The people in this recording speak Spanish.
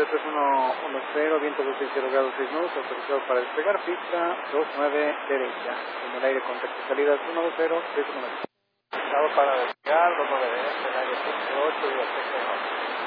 3110, viento 260 grados 6 nudos, autorizado para despegar, pista 29 derecha. En el aire con recta salida 120, 319. Estado para despegar, 290, en el aire 8 y